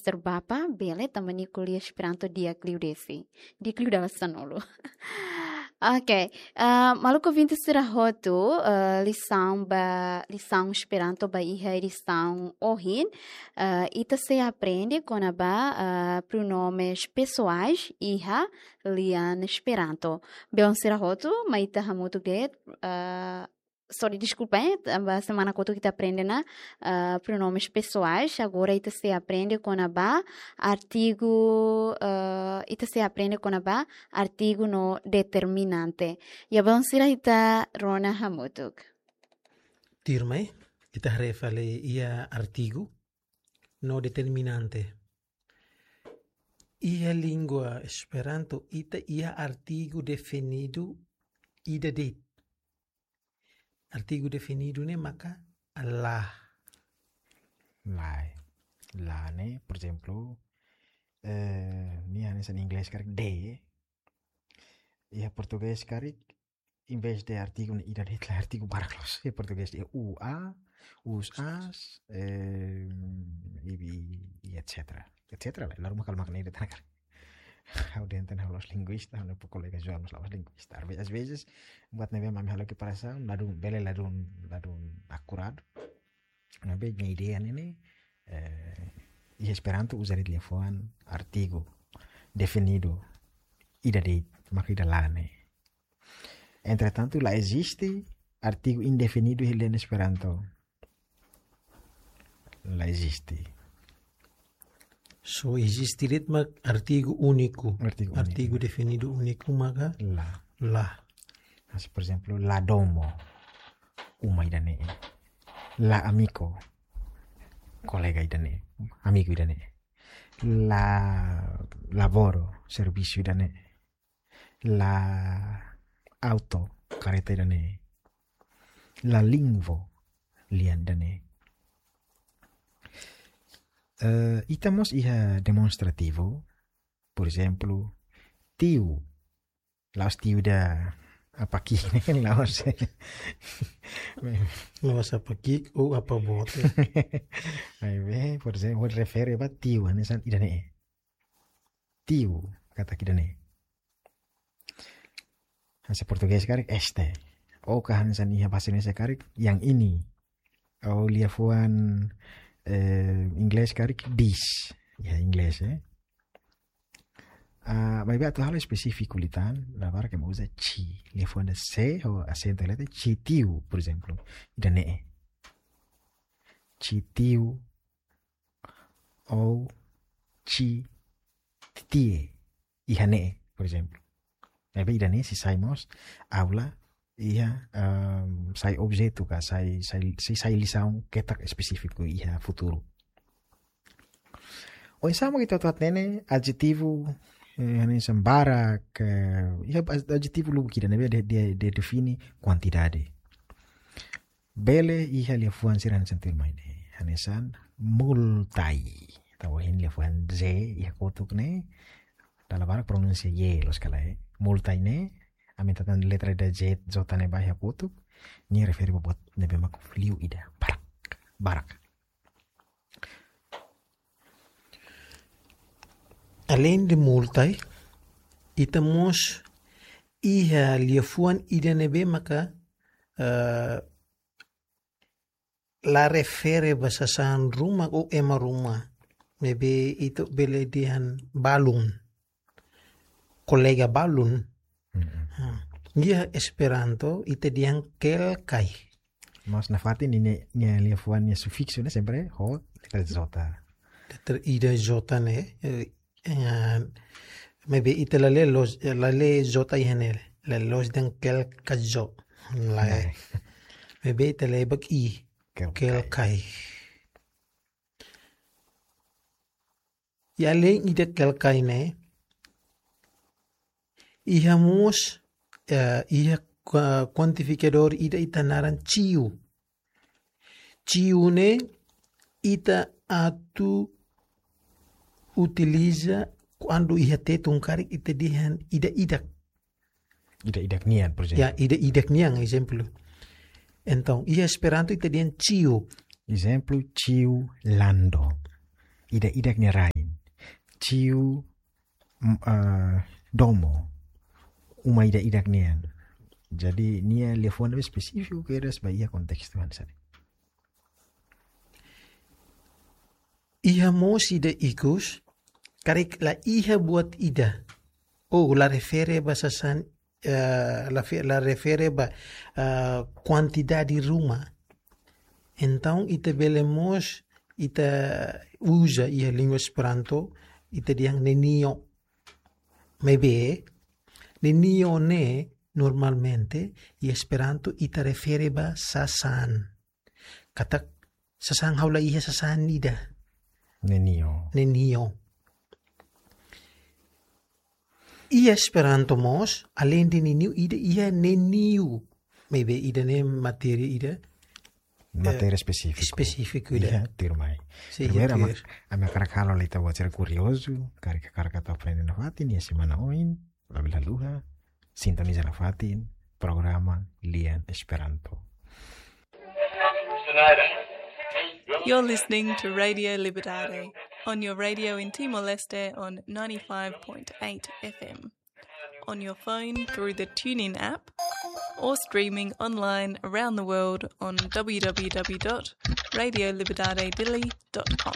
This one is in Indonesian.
semester bapa bele tamani kuliah Esperanto dia kliu desi. Dia kliu dalasan ulu. Oke, maluco vinti será roto lição Esperanto ba iha lição ohin. Ita se aprende com pronomes pessoais iha lian Esperanto. Beon será roto, mas ita hamutu get sorry, desculpa, a semana que kita aprende na pronomes pessoais, agora ita se aprende com artigo, ita se aprende com artigo no determinante. E vamos ir ita rona hamutuk. Tirmai, ita refale ia artigo no determinante. Ia língua Esperanto, ita ia artigo definido ida det. Artigo definido ne maka lah. Lah ne, por exemplo, ni hanes en inglês karik de. E português karik em vez de artigo ne ida det la artigo baraklos. E português e ua, us as, e etc. Etc. Lalu makal makna ida tanakar. How dentro los linguistas, no poco colegas yo los linguistas. Às vezes, buat neve mami halo que parasa, ladun acurado. Una vez minha ideia nene, e Esperanto usar ele telefone artigo definido ida de makida lane. Entretanto, lá existe artigo indefinido em Esperanto. Lá existe. So existirit mag artigo único. Artigo definido único maka la. Assim, por exemplo, la domo, uma idane. La amico, colega idane, amigo idane. La lavoro, servizio idane. La auto, careta idane. La lingvo, lian idane. Itamos iha demonstrativo, por exemplo, tiu, laos tiu da apaki ne laos apa kik o apa bote. Aí por exemplo, refere a tiu, anesan idane. Tiu, kata kidane. Bahasa Portugis karik este. O kahansan iha bahasa Indonesia karik yang ini. O liafuan inglês karik this ya inglês mas bem hal específico litan la para que usa chi le fonda c ou acento letra chi tiu por exemplo idane chi tiu ou chi tie ihane por exemplo mas bem idane si saimos aula ia sai objeto ka sai lição ketak específico ia futuro. O insamo kita tuat nene adjetivo hani sembara ke ia adjetivo lugu kita nebe de defini quantidade. Bele ia liafuan siran sentir maine hanesan multai. Tahu ini liafuan z ia kotuk ne dalam bara pronuncia ye los kala multai ne amintatan letra da jet zotane bahya kutuk ni referi buat nebe mak liu ida barak Além de multai, itamos iha liafuan ida nebe maka la refere basasan rumah o ema rumah nebe itu bele dihan balun kolega balun. Dia Esperanto ite diang kelkai. Mas nafati ni liafuan ni sufixo ne sempre ho letra zota. Letra ida zota ne maybe ite la le zota ihanel la los den kelkajo la maybe ite le bak I kelkai. Ya le ide kelkai ne ihamos ia quantificador ida itanaran ciu ne ita atu utiliza quando ia teto un karik ita dihan idak nian por exemplo. Ya idak nian exemplo. Então ia Esperanto ita dihan ciu. Exemplo ciu lando. Idak ni rai. ciu domo uma ida-idak nian. Jadi nia lefon spesifik kira sebagai konteks Tuhan sari. Iha mosi de ikus, karek la iha buat ida. Oh, la refere ba sasan, la refere ba quantidad di rumah. Então, ita belemos, ita usa iha língua Esperanto, ita diang nenio. Maybe, nenio ne, normalmente, i Esperanto ita refere ba sasan. Katak, sasan haula iha sasan ida. Nenio. Ia Esperanto mos, além de neniu, ida ia neniu. Maybe ida ne materi ida. Materi spesifik. Spesifik ida. Iya, tirmai. Primeiro, a minha karakalo lita buat ser curioso, karika ta aprende na fatin, ya semana oin, labila luha, sintoniza na fatin, programa Lian Esperanto. You're listening to Radio Libertade on your radio in Timor-Leste on 95.8 FM, on your phone through the TuneIn app, or streaming online around the world on www.radioliberdadedili.com.